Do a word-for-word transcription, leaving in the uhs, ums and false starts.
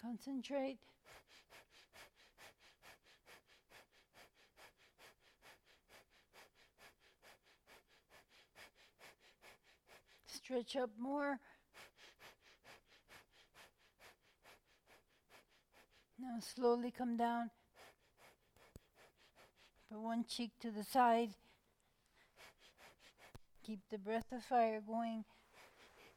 Concentrate. Stretch up more. Now slowly come down. Put one cheek to the side. Keep the breath of fire going.